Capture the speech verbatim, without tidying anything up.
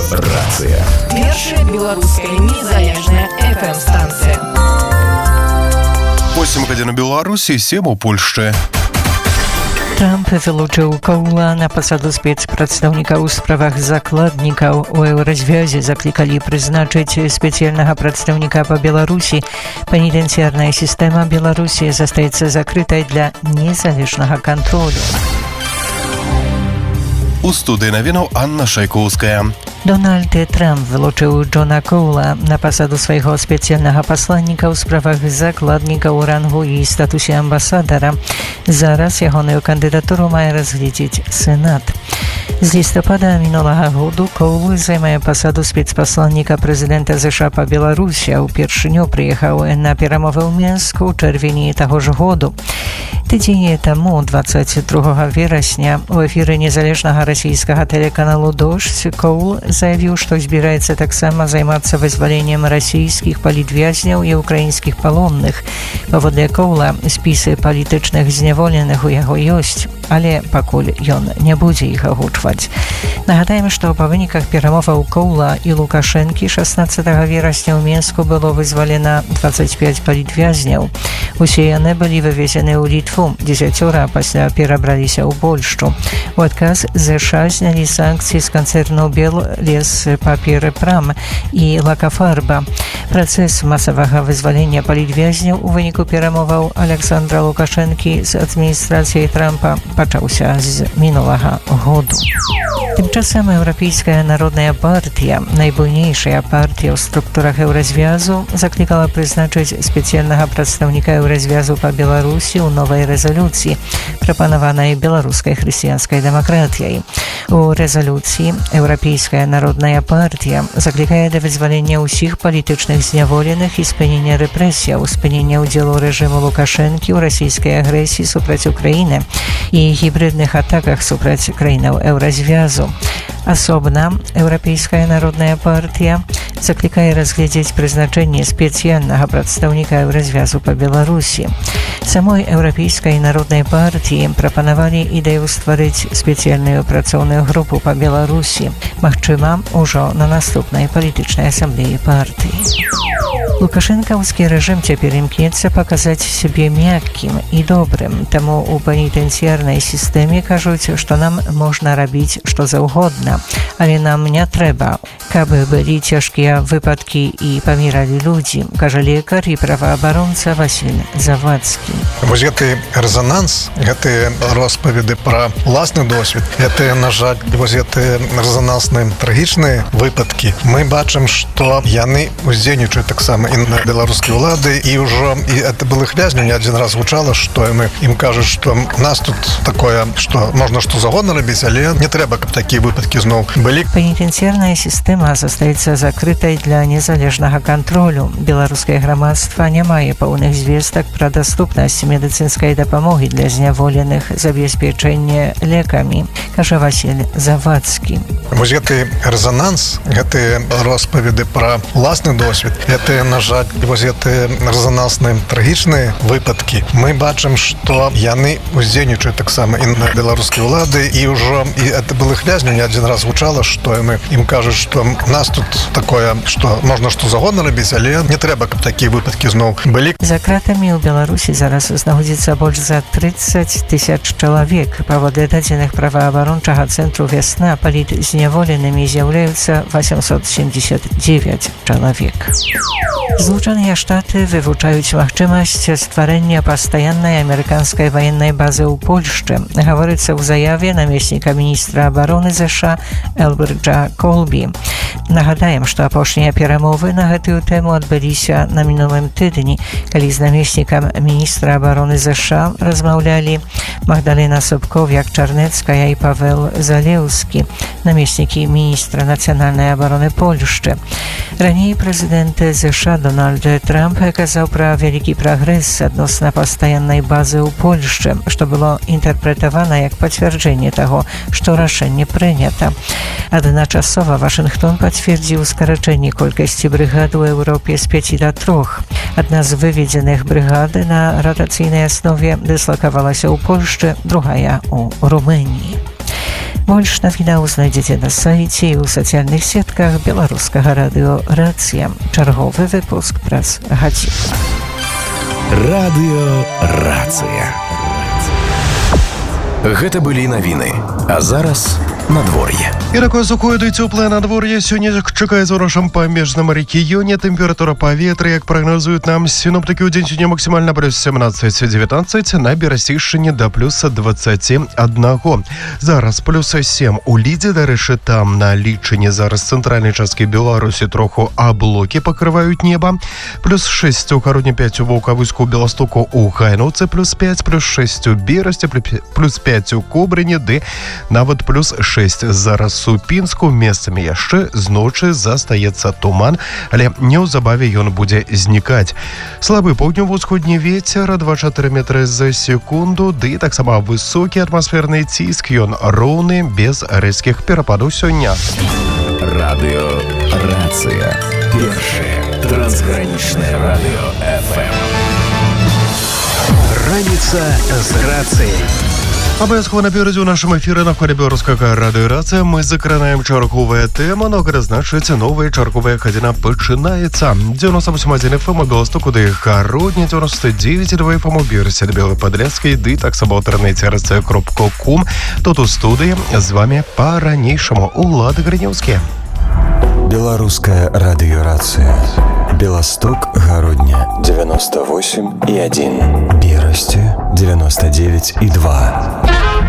Рацыя. Першая беларуская незалежная эф эм-станцыя. восемь гадзін у Беларусі, сем у Польшчы. Трамп вылучыў Коула на пасаду спецпрадстаўніка ў справах закладнікаў. У еўразвязе заклікалі прызначыць спецыяльнага прадстаўніка па Беларусі. Пенітэнцыярная сістэма Беларусі застаецца закрытай для незалежнага кантролю. У студыі навінаў Анна Шайкоўская. Дональд Трамп вылучыў Джона Коула на пасаду свайго спецыяльнага пасланніка ў справах закладніка ў рангу і статусе амбасадара. Зараз ягоную кандыдатуру мае разгледзець Сенат. З лістапада мінулага году Коул займае пасаду спецпасланніка прэзідэнта ЗША па Беларусі, а ўпершыню прыехаў на перамовы ў Мінску ў чэрвені таго ж году. Тыдзень таму, дваццаць другога верасня, у эфіры незалежнага расійскага тэлеканалу «Дождь» Коул заявіў, што збіраецца таксама займацца вызваленнем расійскіх палітвязняў і украінскіх палонных. Паводле Коула, спісы палітычных зняволеных у яго ёсць, але пакуль ён не будзе іх агучваць. Нагадаем, што па выніках перамоваў Коула і Лукашэнкі шаснаццатага верасня ў Мінску было вызвалена дваццаць пяць палітвязняў. Усе яны былі вывезены ў Літву, дзесяцёра пасля перабраліся ў Польшчу. У адказ ЗША знялі санкцыі з канцэрну Беллес Папер Прам і Лакафарба. Працэс масавага вызвалення палітвязняў у выніку перамоваў Александра Лукашэнкі з адміністрацыяй Трампа пачаўся з мінулага году. Тymczasem Europejska Narodna Partia, najbujniejsza partia w strukturach Eurazwiazu, zaklикала przeznaczyć specjalnego przedstawnika Eurazwiazu po Białorusi u nowej rezolucji proponowanej Białoruskiej Chrześcijańskiej Demokracji. U rezolucji Europejska Narodna Partia zaklikaje do wyzwolenia wszystkich politycznych zniewolenych i spełnienia represji, spełnienia udziału reżimu Łukaszenki u rosyjskiej agresji suprać Ukrainy i hybridnych atakach suprać krajów Eurazwiazu. Osobna Europejska Narodna Partia zaklikaje rozglądać przeznaczenie specjalnego przedstawnika Eurazwiazu po Białorusi. Samej Europejskiej Narodnej Partii proponowali ideę stworzyć specjalną pracowną grupę po Białorusi, możliwa już na następnej politycznej asamblei partii. Łukaszenkowski reżim теперь iмкнется показать себе мягким и добрым. Тому у пенітенціарнай системе кажуть, что нам можно robić что за угодно, ale nam nie trzeba, aby byli ciężkie wypadki i pomierali ludzi, każe lekarz i правоабаронца Василь Завадский. Вось гэты резонанс, гэты розповеды про власны досвід, гэты, на жаль, вось гэты резонансныя трагічныя выпадкі, мы бачым, што яны уздзейнічаюць таксама і на беларускія ўлады, і ўжо і это былых вязняў не один раз гучала, што мы ім кажуць, што нас тут такое, што можна што загодна рабіць, але не трэба, каб такія выпадкі зноў былі. Пенітенціарная сістэма застаецца закрытай для незалежнага кантролю. Беларускае грамадства не мае пэўных звестак пра даступнасць медыцынскай дапамогі для зняволеных, забеспячэнне лекамі, кажа Василь Завадский. Вось гэты резонанс, гэты розповеды про власны досвід, гэты, на жаль, вось гэты резонансныя трагічныя выпадкі, мы бачым, што яны уздзейнічаюць таксама і на беларускія ўлады, і ўжо і это былых вязняў не один раз гучала, што мы ім кажуць, што нас тут такое, што можна што загодна рабіць, але не трэба, каб такія выпадкі зноў былі. За кратамі ў Беларусі зараз знаходзіцца больш за тридцать тысяч чалавек. Паводле дадзеных праваабарончага цэнтру «Вясна» палітзняволенымі з'яўляюцца восемьсот семьдесят девять чалавек. Злучаныя Штаты вывучаюць магчымасць стварэння пастаяннай амерыканскай ваеннай базы ў Польшчы. Гаворыцца ў заяве намесніка міністра абароны ЗША Элберджа Колбі. Нагадаем, што апошнія перамовы на гэтую тэму адбыліся на мінулым тыдні, калі з намеснікам міністра абароны ЗША размаўлялі Магдалена Собкоwiak-Czarnecka і Павел Залеўскі, намеснікі міністра нацыянальнай абароны Польшчы. Раней прэзідэнт ЗША Дональд Трамп казаў пра вялікі прагрэс адносна пастаяннай базы ў Польшчы, што было інтэрпрэтавана як пацвярджэнне таго, што рашэнне прынята. Адначасова Вашынгтон пацвердзіў скарачэнне колькасці брыгад у Еўропе з пяці да трох. Адна з выведзеных брыгад на ратацыйнай аснове дыслакавалася ў Польшчы, другая у Румынії. Больш навінаў знайдзеце на сайце і ў сацыяльных сетках беларускага радыё «Рацыя». Чарговы выпуск праз гадзіну. Радыё «Рацыя». Гэта былі навіны, а зараз надвор'е. І такое сухое ды цёплае надвор'е сёння чакаецца ў нашым памежным рэгіёне. Тэмпература паветра, як прагназуюць нам сіноптыкі, ў дзень сёння максімальна плюс семнадцаць девятнадцать, на Берасцейшчыне да плюс двадцать один. Зараз плюс сем у Лідзе, дарэчы, там на лічыне зараз цэнтральнай часткі Беларусі троху аблокі пакрываюць неба. Плюс шесть у Кароне, пять у Ваўкавыску, Беластоку, у Гайноўцы, плюс пять, плюс шесть у Берасці, плюс пять у Кобрыне, ды нават плюс шесть зараз у Пінску. Месцамі яшчэ зночы застаецца туман, але неўзабаве ён будзе знікаць. Слабы паўднёва-ўсходні вецер два-чатыры метры за секунду, ды таксама высокі атмасферны ціск, ён роўны, без рэзкіх перападаў сёння. Радыё «Рацыя». Першае трансгранічнае радыё эф эм. Раніца з рацыяй. Абавязкова наперадзе ў нашым эфіры на хвале беларускага радыё «Рацыя» мы закранаем чарговыя тэмы, но гэта значыць, новая чарговая гадзіна пачынаецца. девяносто восемь один эф эм у Беластоку, ды Гародня, девяносто девять два эф эм у Берасе, ды Белай Падляцкай, ды таксама ў інтэрнэце рацыя кропка ком. Тут у студыі з вамі па-ранейшаму Улад Грынеўскі. Беларуская радыё «Рацыя». Беласток, Гародня, девяносто восемь и один. Берасці, девяносто девять и два.